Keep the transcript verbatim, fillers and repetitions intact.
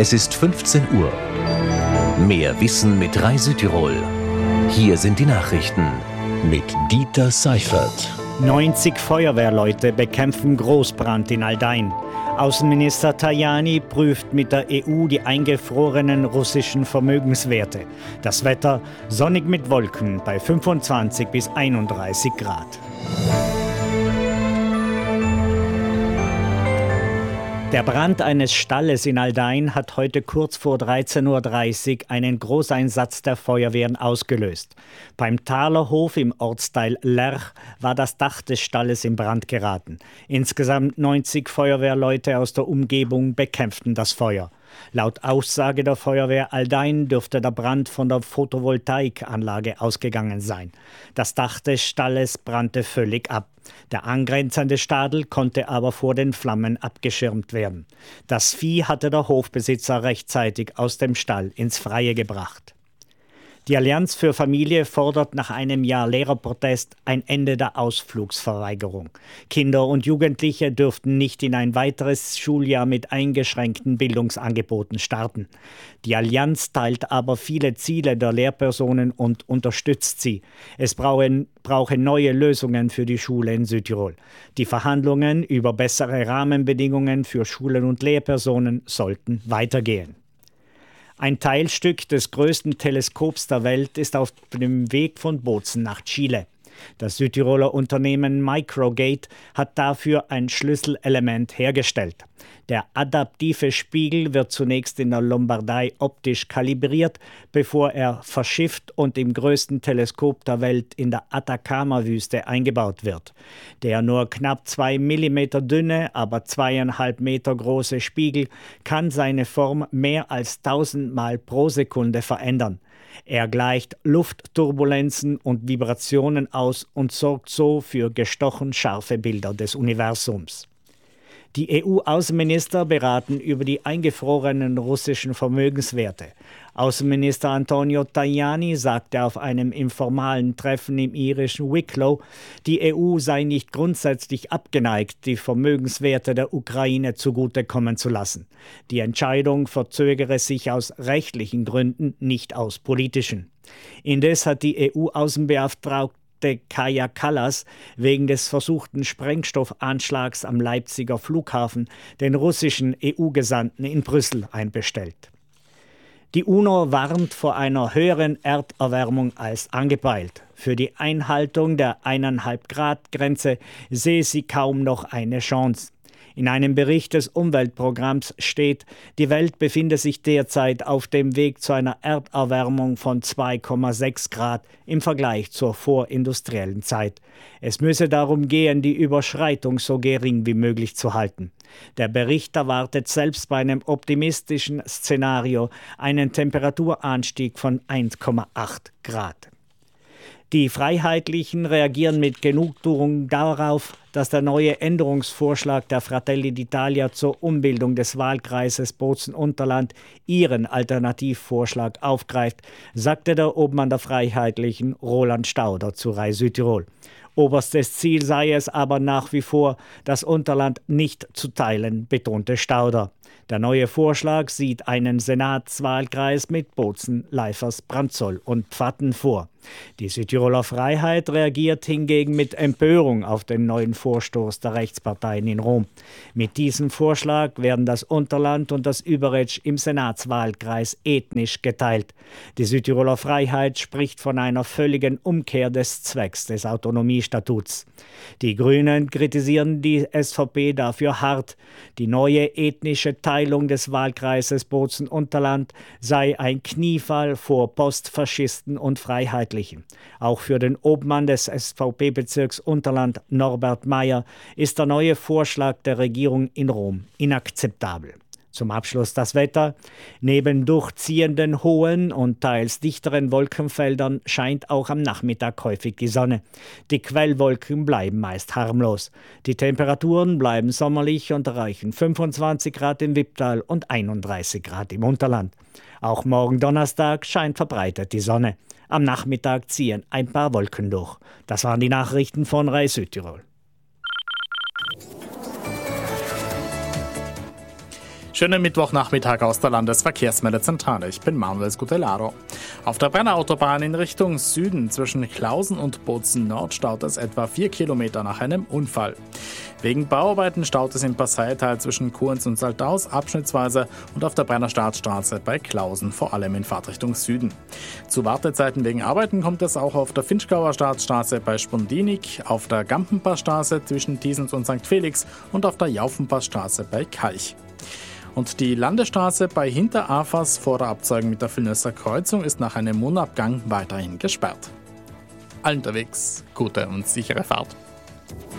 Es ist fünfzehn Uhr. Mehr Wissen mit Rai Südtirol. Hier sind die Nachrichten mit Dieter Seifert. neunzig Feuerwehrleute bekämpfen Großbrand in Aldein. Außenminister Tajani prüft mit der E U die eingefrorenen russischen Vermögenswerte. Das Wetter sonnig mit Wolken bei fünfundzwanzig bis einunddreißig Grad. Der Brand eines Stalles in Aldein hat heute kurz vor dreizehn Uhr dreißig einen Großeinsatz der Feuerwehren ausgelöst. Beim Thalerhof im Ortsteil Lerch war das Dach des Stalles in Brand geraten. Insgesamt neunzig Feuerwehrleute aus der Umgebung bekämpften das Feuer. Laut Aussage der Feuerwehr Aldein dürfte der Brand von der Photovoltaikanlage ausgegangen sein. Das Dach des Stalles brannte völlig ab. Der angrenzende Stadel konnte aber vor den Flammen abgeschirmt werden. Das Vieh hatte der Hofbesitzer rechtzeitig aus dem Stall ins Freie gebracht. Die Allianz für Familie fordert nach einem Jahr Lehrerprotest ein Ende der Ausflugsverweigerung. Kinder und Jugendliche dürften nicht in ein weiteres Schuljahr mit eingeschränkten Bildungsangeboten starten. Die Allianz teilt aber viele Ziele der Lehrpersonen und unterstützt sie. Es brauche, brauche neue Lösungen für die Schule in Südtirol. Die Verhandlungen über bessere Rahmenbedingungen für Schulen und Lehrpersonen sollten weitergehen. Ein Teilstück des größten Teleskops der Welt ist auf dem Weg von Bozen nach Chile. Das Südtiroler Unternehmen Microgate hat dafür ein Schlüsselelement hergestellt. Der adaptive Spiegel wird zunächst in der Lombardei optisch kalibriert, bevor er verschifft und im größten Teleskop der Welt in der Atacama-Wüste eingebaut wird. Der nur knapp zwei Millimeter dünne, aber zweieinhalb Meter große Spiegel kann seine Form mehr als tausendmal pro Sekunde verändern. Er gleicht Luftturbulenzen und Vibrationen aus und sorgt so für gestochen scharfe Bilder des Universums. Die E U-Außenminister beraten über die eingefrorenen russischen Vermögenswerte. Außenminister Antonio Tajani sagte auf einem informalen Treffen im irischen Wicklow, die E U sei nicht grundsätzlich abgeneigt, die Vermögenswerte der Ukraine zugutekommen zu lassen. Die Entscheidung verzögere sich aus rechtlichen Gründen, nicht aus politischen. Indes hat die E U-Außenbeauftragte Kaja Kallas wegen des versuchten Sprengstoffanschlags am Leipziger Flughafen den russischen E U-Gesandten in Brüssel einbestellt. Die UNO warnt vor einer höheren Erderwärmung als angepeilt. Für die Einhaltung der eineinhalb Grad Grenze sehe sie kaum noch eine Chance. In einem Bericht des Umweltprogramms steht, die Welt befinde sich derzeit auf dem Weg zu einer Erderwärmung von zwei Komma sechs Grad im Vergleich zur vorindustriellen Zeit. Es müsse darum gehen, die Überschreitung so gering wie möglich zu halten. Der Bericht erwartet selbst bei einem optimistischen Szenario einen Temperaturanstieg von eins Komma acht Grad. Die Freiheitlichen reagieren mit Genugtuung darauf, dass der neue Änderungsvorschlag der Fratelli d'Italia zur Umbildung des Wahlkreises Bozen-Unterland ihren Alternativvorschlag aufgreift, sagte der Obmann der Freiheitlichen Roland Stauder zu Rai Südtirol. Oberstes Ziel sei es aber nach wie vor, das Unterland nicht zu teilen, betonte Stauder. Der neue Vorschlag sieht einen Senatswahlkreis mit Bozen, Leifers, Brandzoll und Pfatten vor. Die Südtiroler Freiheit reagiert hingegen mit Empörung auf den neuen Vorstoß der Rechtsparteien in Rom. Mit diesem Vorschlag werden das Unterland und das Überetsch im Senatswahlkreis ethnisch geteilt. Die Südtiroler Freiheit spricht von einer völligen Umkehr des Zwecks des Autonomiestatuts. Die Grünen kritisieren die S V P dafür hart. Die neue ethnische Teilung des Wahlkreises Bozen-Unterland sei ein Kniefall vor Postfaschisten und Freiheitlichen. Auch für den Obmann des S V P-Bezirks Unterland, Norbert Mayer, ist der neue Vorschlag der Regierung in Rom inakzeptabel. Zum Abschluss das Wetter. Neben durchziehenden hohen und teils dichteren Wolkenfeldern scheint auch am Nachmittag häufig die Sonne. Die Quellwolken bleiben meist harmlos. Die Temperaturen bleiben sommerlich und erreichen fünfundzwanzig Grad im Wipptal und einunddreißig Grad im Unterland. Auch morgen Donnerstag scheint verbreitet die Sonne. Am Nachmittag ziehen ein paar Wolken durch. Das waren die Nachrichten von Rai Südtirol. Schönen Mittwochnachmittag aus der Landesverkehrsmeldezentrale. Ich bin Manuel Scutellaro. Auf der Brenner Autobahn in Richtung Süden zwischen Klausen und Bozen Nord staut es etwa vier Kilometer nach einem Unfall. Wegen Bauarbeiten staut es im Passierteil zwischen Kurns und Saltaus abschnittsweise und auf der Brenner Startstraße bei Klausen, vor allem in Fahrtrichtung Süden. Zu Wartezeiten wegen Arbeiten kommt es auch auf der Finchgauer Startstraße bei Spondinik, auf der Gampenpassstraße zwischen Thiesens und Sankt Felix und auf der Jaufenpassstraße bei Kalch. Und die Landesstraße bei Hinterafers vor der Abzweigung mit der Villnösser Kreuzung ist nach einem Mondabgang weiterhin gesperrt. Allen unterwegs gute und sichere Fahrt.